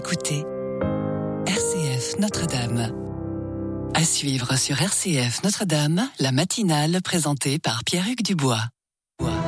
écoutez RCF Notre-Dame. À suivre sur RCF Notre-Dame, la matinale présentée par Pierre-Hugues Dubois.